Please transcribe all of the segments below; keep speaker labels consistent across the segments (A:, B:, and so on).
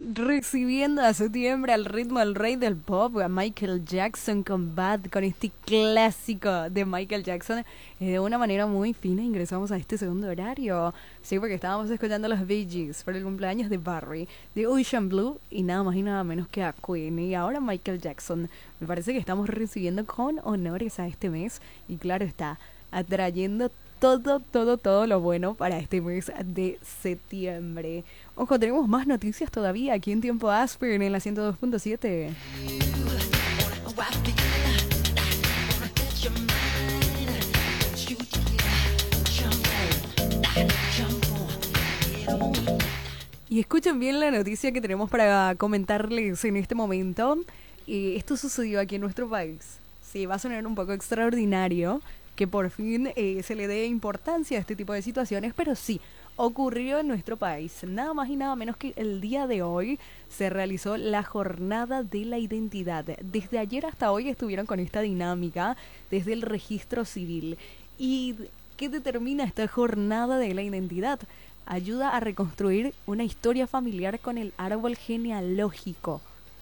A: recibiendo a septiembre al ritmo del rey del pop, a Michael Jackson con Bad, con este clásico de Michael Jackson. De una manera muy fina ingresamos a este segundo horario. Sí, porque estábamos escuchando los Bee Gees por el cumpleaños de Barry, de Ocean Blue y nada más y nada menos que a Queen. Y ahora Michael Jackson. Me parece que estamos recibiendo con honores a este mes y claro está, atrayendo todo lo bueno para este mes de septiembre. Ojo, tenemos más noticias todavía aquí en Tiempo Aspen en la 102.7. Y escuchen bien la noticia que tenemos para comentarles en este momento. Esto sucedió aquí en nuestro país. Sí, va a sonar un poco extraordinario que por fin se le dé importancia a este tipo de situaciones, pero sí, ocurrió en nuestro país. Nada más y nada menos que el día de hoy se realizó la Jornada de la Identidad. Desde ayer hasta hoy estuvieron con esta dinámica desde el registro civil. ¿Y qué determina esta Jornada de la Identidad? Ayuda a reconstruir una historia familiar con el árbol genealógico.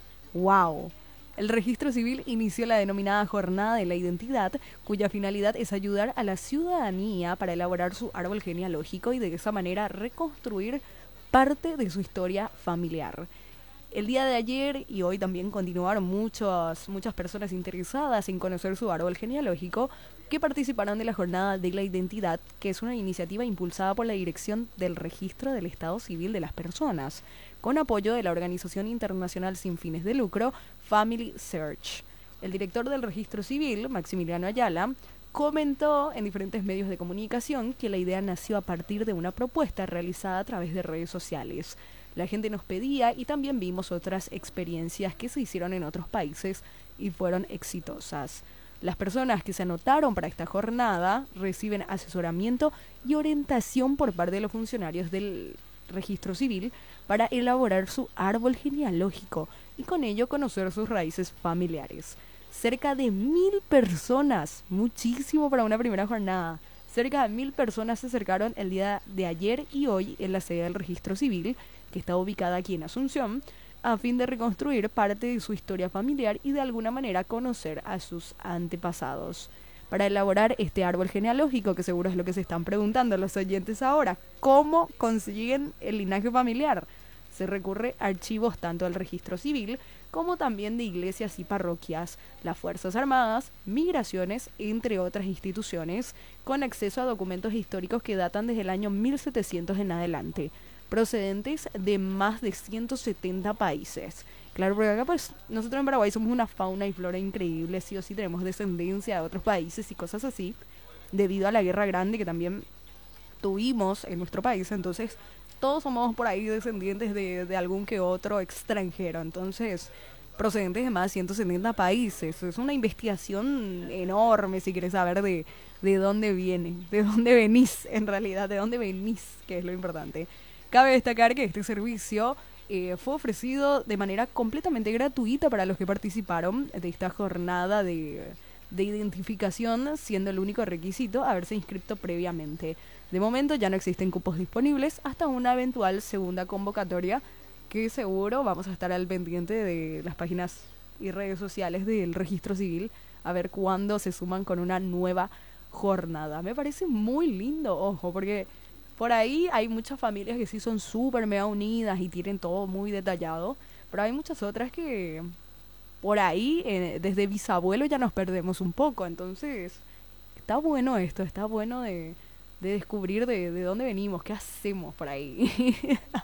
A: ¡Wow! El registro civil inició la denominada Jornada de la Identidad, cuya finalidad es ayudar a la ciudadanía para elaborar su árbol genealógico y de esa manera reconstruir parte de su historia familiar. El día de ayer y hoy también continuaron muchas personas interesadas en conocer su árbol genealógico que participaron de la Jornada de la Identidad, que es una iniciativa impulsada por la Dirección del Registro del Estado Civil de las Personas, con apoyo de la organización internacional sin fines de lucro Family Search. El director del Registro Civil, Maximiliano Ayala, comentó en diferentes medios de comunicación que la idea nació a partir de una propuesta realizada a través de redes sociales. La gente nos pedía y también vimos otras experiencias que se hicieron en otros países y fueron exitosas. Las personas que se anotaron para esta jornada reciben asesoramiento y orientación por parte de los funcionarios del registro civil para elaborar su árbol genealógico y con ello conocer sus raíces familiares. Cerca de 1.000 personas, muchísimo para una primera jornada. Cerca de 1.000 personas se acercaron el día de ayer y hoy en la sede del registro civil, que está ubicada aquí en Asunción, a fin de reconstruir parte de su historia familiar y de alguna manera conocer a sus antepasados. Para elaborar este árbol genealógico, que seguro es lo que se están preguntando los oyentes ahora, ¿cómo consiguen el linaje familiar? Se recurre a archivos tanto del registro civil como también de iglesias y parroquias, las Fuerzas Armadas, migraciones, entre otras instituciones, con acceso a documentos históricos que datan desde el año 1700 en adelante, procedentes de más de 170 países. Claro, porque acá pues nosotros en Paraguay somos una fauna y flora increíble, sí o sí tenemos descendencia de otros países y cosas así, debido a la guerra grande que también tuvimos en nuestro país, entonces todos somos por ahí descendientes de algún que otro extranjero, entonces procedentes de más de 170 países. Es una investigación enorme si quieres saber de dónde viene, de dónde venís en realidad, de dónde venís, que es lo importante. Cabe destacar que este servicio fue ofrecido de manera completamente gratuita para los que participaron de esta jornada de identificación, siendo el único requisito haberse inscrito previamente. De momento ya no existen cupos disponibles hasta una eventual segunda convocatoria, que seguro vamos a estar al pendiente de las páginas y redes sociales del registro civil a ver cuándo se suman con una nueva jornada. Me parece muy lindo, ojo, porque por ahí hay muchas familias que sí son súper mega unidas y tienen todo muy detallado, pero hay muchas otras que por ahí desde bisabuelo ya nos perdemos un poco, entonces está bueno esto, está bueno de descubrir de dónde venimos, qué hacemos por ahí.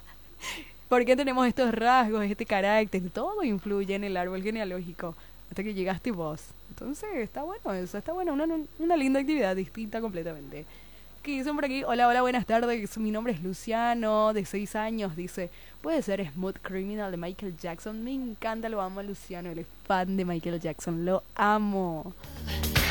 A: ¿Por qué tenemos estos rasgos, este carácter? Todo influye en el árbol genealógico hasta que llegaste vos. Entonces está bueno eso, está bueno, una linda actividad distinta completamente. ¿Qué dicen por aquí? Hola, buenas tardes. Mi nombre es Luciano, de 6 años. Dice, ¿puede ser Smooth Criminal de Michael Jackson? Me encanta, lo amo a Luciano, él es fan de Michael Jackson, lo amo.